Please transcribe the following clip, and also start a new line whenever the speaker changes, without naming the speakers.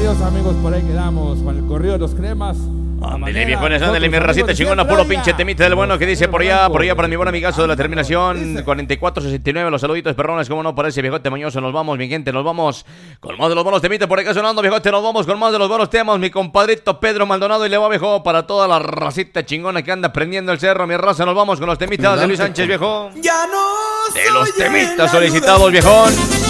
Adiós, amigos, por ahí quedamos con el corrido de los cremas.
Ándale, viejones, ándale, mi racita chingona, puro pinche temita del bueno que dice por allá para mi buen amigazo de la terminación 4469, los saluditos perrones, como no parece, viejote mañoso, nos vamos, mi gente, nos vamos con más de los buenos temitas por acá sonando, viejote, nos vamos con más de los buenos temas, mi compadrito Pedro Maldonado, y le va, viejo, para toda la racita chingona que anda prendiendo el cerro, mi raza, nos vamos con los temitas de Luis Sánchez, viejo,
Ya no
de los temitas solicitados, viejón.